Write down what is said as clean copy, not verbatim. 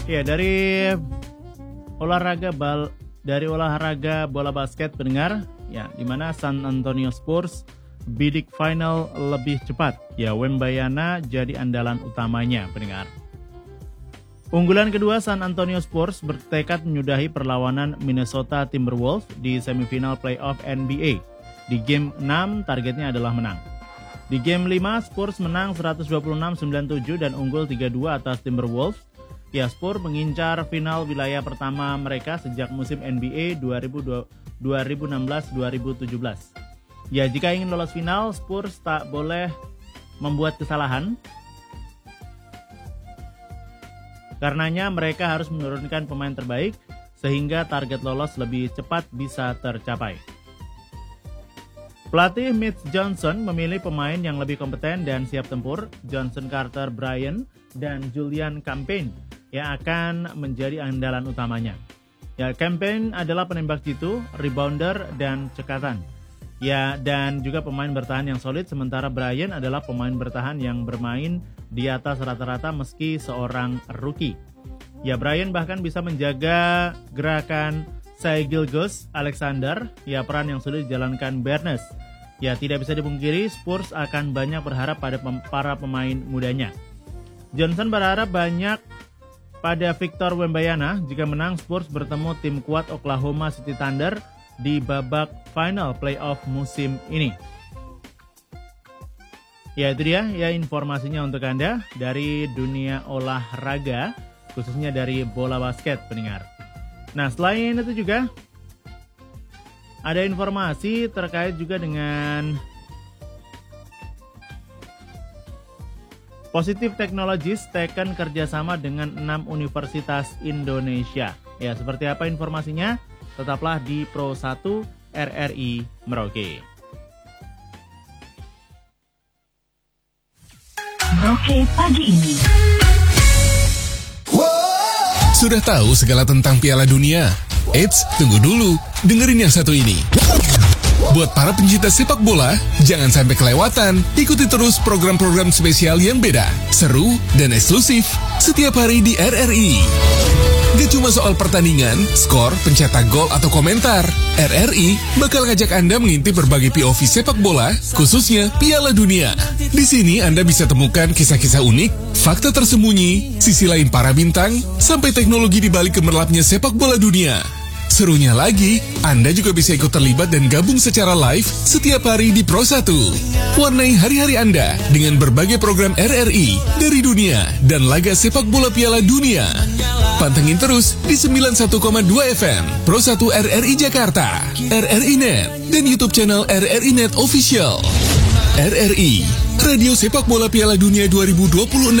Ya, dari olahraga bola basket pendengar, ya, di mana San Antonio Spurs bidik final lebih cepat. Ya, Wembanyama jadi andalan utamanya pendengar. Unggulan kedua San Antonio Spurs bertekad menyudahi perlawanan Minnesota Timberwolves di semifinal playoff NBA. Di game 6 targetnya adalah menang. Di game 5 Spurs menang 126-97 dan unggul 3-2 atas Timberwolves. Ya, Spurs mengincar final wilayah pertama mereka sejak musim NBA 2016-2017. Ya, jika ingin lolos final, Spurs tak boleh membuat kesalahan. Karenanya mereka harus menurunkan pemain terbaik sehingga target lolos lebih cepat bisa tercapai. Pelatih Mitch Johnson memilih pemain yang lebih kompeten dan siap tempur, Johnson, Carter, Bryant, dan Julian Campaign yang akan menjadi andalan utamanya. Ya, Campaign adalah penembak jitu, rebounder, dan cekatan. Ya, dan juga pemain bertahan yang solid, sementara Bryant adalah pemain bertahan yang bermain di atas rata-rata meski seorang rookie. Ya, Bryant bahkan bisa menjaga gerakan Shai Gilgeous-Alexander, ya, peran yang sudah dijalankan Barnes. Ya, tidak bisa dipungkiri Spurs akan banyak berharap pada para pemain mudanya. Johnson berharap banyak pada Victor Wembanyama. Jika menang, Spurs bertemu tim kuat Oklahoma City Thunder di babak final playoff musim ini. Ya, itu dia ya informasinya untuk Anda dari dunia olahraga, khususnya dari bola basket pendengar. Nah, selain itu juga ada informasi terkait juga dengan Positive Technologies tekan kerjasama dengan 6 universitas Indonesia. Ya, seperti apa informasinya? Tetaplah di Pro 1 RRI Merauke. Merauke pagi ini. Sudah tahu segala tentang Piala Dunia? Eits, tunggu dulu. Dengerin yang satu ini. Buat para pencinta sepak bola, jangan sampai kelewatan. Ikuti terus program-program spesial yang beda, seru, dan eksklusif setiap hari di RRI. Gak cuma soal pertandingan, skor, pencetak gol, atau komentar. RRI bakal ngajak Anda mengintip berbagai POV sepak bola, khususnya Piala Dunia. Di sini Anda bisa temukan kisah-kisah unik, fakta tersembunyi, sisi lain para bintang, sampai teknologi di balik gemerlapnya sepak bola dunia. Serunya lagi, Anda juga bisa ikut terlibat dan gabung secara live setiap hari di Pro 1. Warnai hari-hari Anda dengan berbagai program RRI dari dunia dan laga sepak bola Piala Dunia. Pantengin terus di 91,2 FM Pro 1 RRI Jakarta, RRI Net, dan YouTube channel RRI Net Official. RRI, Radio Sepak Bola Piala Dunia 2026